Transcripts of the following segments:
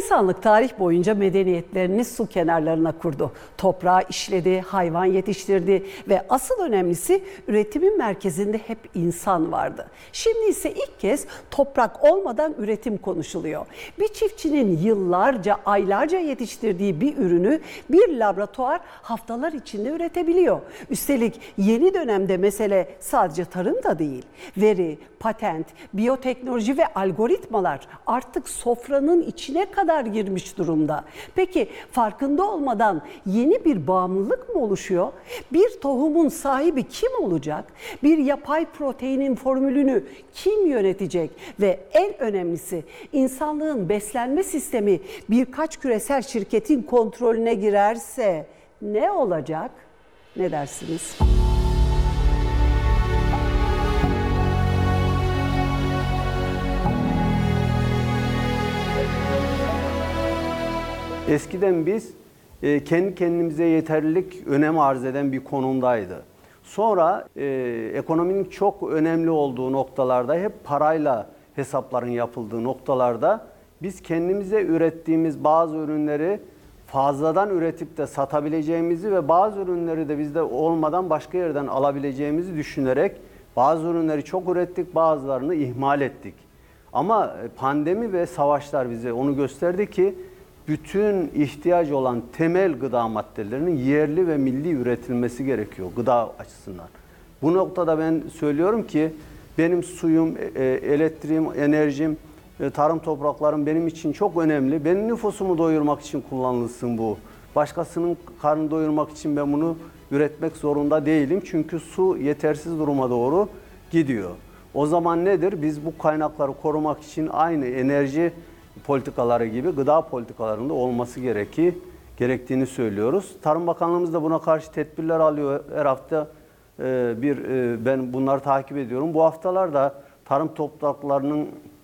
İnsanlık tarih boyunca medeniyetlerini su kenarlarına kurdu. Toprağı işledi, hayvan yetiştirdi ve asıl önemlisi üretimin merkezinde hep insan vardı. Şimdi ise ilk kez toprak olmadan üretim konuşuluyor. Bir çiftçinin yıllarca, aylarca yetiştirdiği bir ürünü bir laboratuvar haftalar içinde üretebiliyor. Üstelik yeni dönemde mesele sadece tarım da değil. Veri, patent, biyoteknoloji ve algoritmalar artık sofranın içine kadar girmiş durumda. Peki farkında olmadan yeni bir bağımlılık mı oluşuyor? Bir tohumun sahibi kim olacak? Bir yapay proteinin formülünü kim yönetecek? Ve en önemlisi insanlığın beslenme sistemi birkaç küresel şirketin kontrolüne girerse ne olacak? Ne dersiniz? Eskiden biz kendi kendimize yeterlilik önem arz eden bir konumdaydı. Sonra ekonominin çok önemli olduğu noktalarda, hep parayla hesapların yapıldığı noktalarda biz kendimize ürettiğimiz bazı ürünleri fazladan üretip de satabileceğimizi ve bazı ürünleri de bizde olmadan başka yerden alabileceğimizi düşünerek bazı ürünleri çok ürettik, bazılarını ihmal ettik. Ama pandemi ve savaşlar bize onu gösterdi ki bütün ihtiyaç olan temel gıda maddelerinin yerli ve milli üretilmesi gerekiyor gıda açısından. Bu noktada ben söylüyorum ki benim suyum, elektriğim, enerjim, tarım topraklarım benim için çok önemli. Benim nüfusumu doyurmak için kullanılsın bu. Başkasının karnını doyurmak için ben bunu üretmek zorunda değilim. Çünkü su yetersiz duruma doğru gidiyor. O zaman nedir? Biz bu kaynakları korumak için aynı enerji politikaları gibi gıda politikalarında olması gerektiğini söylüyoruz. Tarım Bakanlığımız da buna karşı tedbirler alıyor. Her hafta ben bunları takip ediyorum. Bu haftalarda tarım topraklarının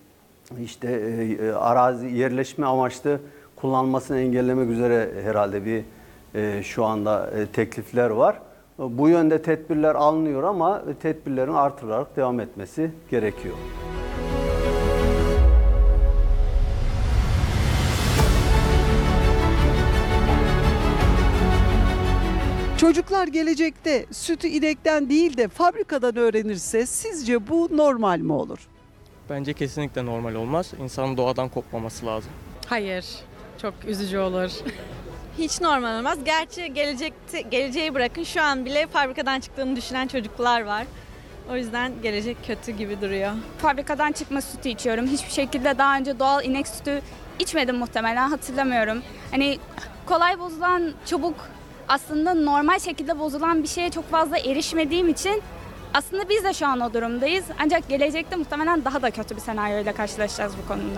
arazi yerleşme amaçlı kullanılmasını engellemek üzere herhalde bir şu anda teklifler var. Bu yönde tedbirler alınıyor ama tedbirlerin artırılarak devam etmesi gerekiyor. Çocuklar gelecekte sütü inekten değil de fabrikadan öğrenirse sizce bu normal mi olur? Bence kesinlikle normal olmaz. İnsanın doğadan kopmaması lazım. Hayır, çok üzücü olur. Hiç normal olmaz. Gerçi geleceği bırakın, şu an bile fabrikadan çıktığını düşünen çocuklar var. O yüzden gelecek kötü gibi duruyor. Fabrikadan çıkma sütü içiyorum. Hiçbir şekilde daha önce doğal inek sütü içmedim muhtemelen, hatırlamıyorum. Hani kolay bozulan, çabuk aslında normal şekilde bozulan bir şeye çok fazla erişmediğim için aslında biz de şu an o durumdayız. Ancak gelecekte muhtemelen daha da kötü bir senaryoyla karşılaşacağız bu konuda.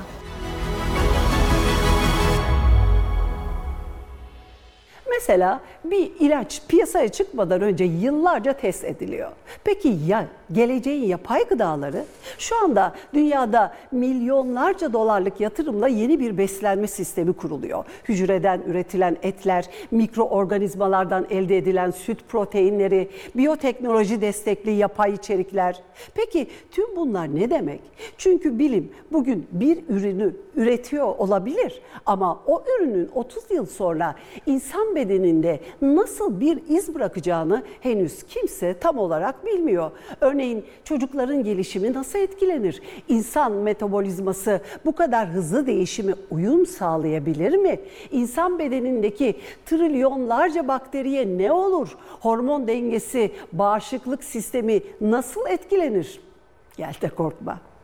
Mesela bir ilaç piyasaya çıkmadan önce yıllarca test ediliyor. Peki ya geleceğin yapay gıdaları? Şu anda dünyada milyonlarca dolarlık yatırımla yeni bir beslenme sistemi kuruluyor. Hücreden üretilen etler, mikroorganizmalardan elde edilen süt proteinleri, biyoteknoloji destekli yapay içerikler. Peki tüm bunlar ne demek? Çünkü bilim bugün bir ürünü üretiyor olabilir ama o ürünün 30 yıl sonra insan bedeninde nasıl bir iz bırakacağını henüz kimse tam olarak bilmiyor. Örneğin çocukların gelişimi nasıl etkilenir? İnsan metabolizması bu kadar hızlı değişime uyum sağlayabilir mi? İnsan bedenindeki trilyonlarca bakteriye ne olur? Hormon dengesi, bağışıklık sistemi nasıl etkilenir? Gel de korkma.